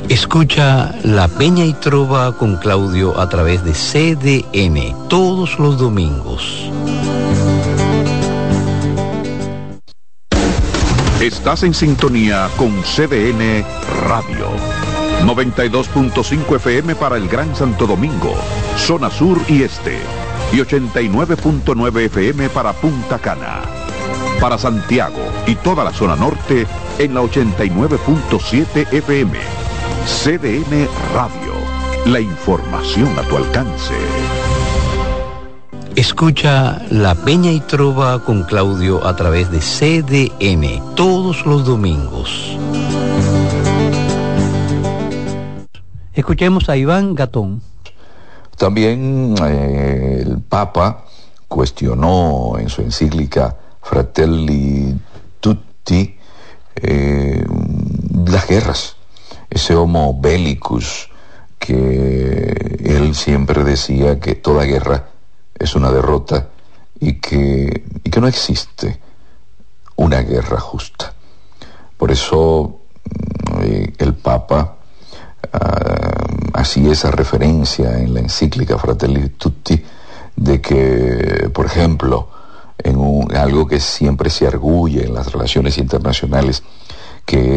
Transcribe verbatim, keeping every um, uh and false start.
Escucha La Peña y Trova con Claudio a través de C D N todos los domingos. Estás en sintonía con C D N Radio. noventa y dos punto cinco F M para el Gran Santo Domingo, zona sur y este. Y ochenta y nueve punto nueve F M para Punta Cana. Para Santiago y toda la zona norte en la ochenta y nueve punto siete F M. C D N Radio. La información a tu alcance. Escucha La Peña y Trova con Claudio a través de C D N todos los domingos. Escuchemos a Iván Gatón. También eh, el Papa cuestionó en su encíclica Fratelli Tutti eh, las guerras, ese homo bellicus que él siempre decía que toda guerra es una derrota y que, y que no existe una guerra justa. Por eso eh, el Papa Uh, hacía esa referencia en la encíclica Fratelli Tutti de que, por ejemplo, en un, algo que siempre se arguye en las relaciones internacionales, que